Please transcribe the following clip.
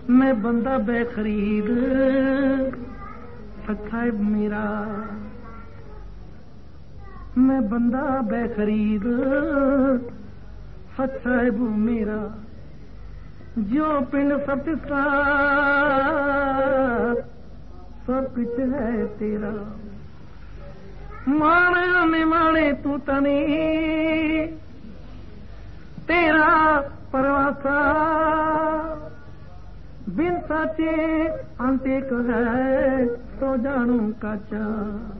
मैं बंदा बेखरीद साहिब मेरा, मैं बंदा बेखरीद साहिब मेरा, जो पिंड सतसा सब कुछ है तेरा। माने निमाने तू तनी तेरा परवासा, बिन साचे अंते को है तो जानू काचा।